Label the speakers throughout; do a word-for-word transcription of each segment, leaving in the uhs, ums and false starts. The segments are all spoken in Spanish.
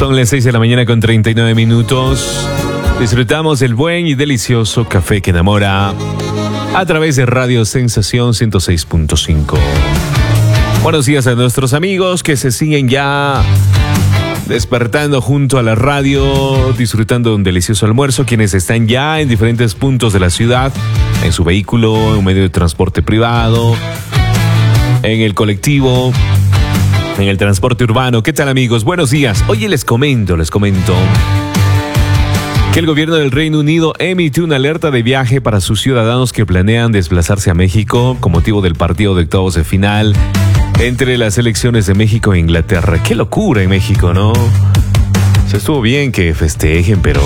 Speaker 1: Son las seis de la mañana con treinta y nueve minutos. Disfrutamos del buen y delicioso café que enamora a través de Radio Sensación ciento seis punto cinco. Buenos días a nuestros amigos que se siguen ya despertando junto a la radio, disfrutando de un delicioso almuerzo, quienes están ya en diferentes puntos de la ciudad, en su vehículo, en un medio de transporte privado, en el colectivo, en el transporte urbano. ¿Qué tal, amigos? Buenos días. Oye, les comento, les comento que el gobierno del Reino Unido emitió una alerta de viaje para sus ciudadanos que planean desplazarse a México con motivo del partido de octavos de final entre las selecciones de México e Inglaterra. ¡Qué locura en México!, ¿no? Se estuvo bien que festejen, pero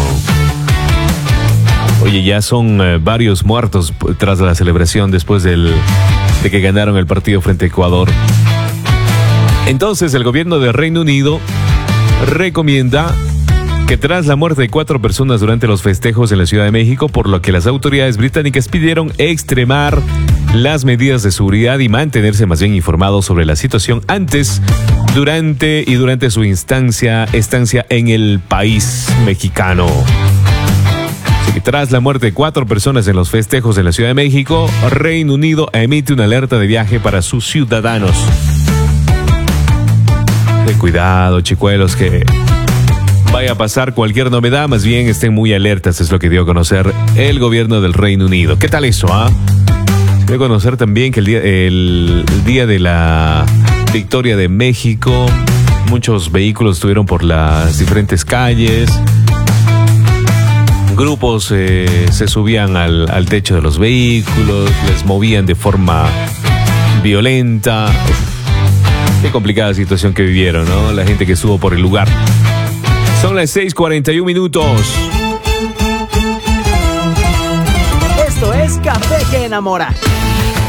Speaker 1: oye, ya son eh, varios muertos tras la celebración después del, de que ganaron el partido frente a Ecuador. Entonces, el gobierno del Reino Unido recomienda que tras la muerte de cuatro personas durante los festejos en la Ciudad de México, por lo que las autoridades británicas pidieron extremar las medidas de seguridad y mantenerse más bien informados sobre la situación antes, durante y durante su instancia, estancia en el país mexicano. Así que tras la muerte de cuatro personas en los festejos en la Ciudad de México, Reino Unido emite una alerta de viaje para sus ciudadanos. De cuidado, chicuelos, que vaya a pasar cualquier novedad, más bien estén muy alertas, es lo que dio a conocer el gobierno del Reino Unido. ¿Qué tal eso, ah? Se dio a conocer también que el día, el, el día de la victoria de México, muchos vehículos estuvieron por las diferentes calles, grupos eh, se subían al, al techo de los vehículos, les movían de forma violenta. Uf, qué complicada situación que vivieron, ¿no? La gente que estuvo por el lugar. Son las seis cuarenta y un minutos.
Speaker 2: Esto es Café que Enamora.